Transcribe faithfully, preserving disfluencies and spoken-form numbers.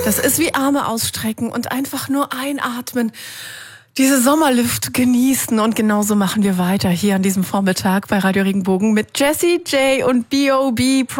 Das ist wie Arme ausstrecken und einfach nur einatmen. Diese Sommerluft genießen und genauso machen wir weiter hier an diesem Vormittag bei Radio Regenbogen mit Jessie J und B O B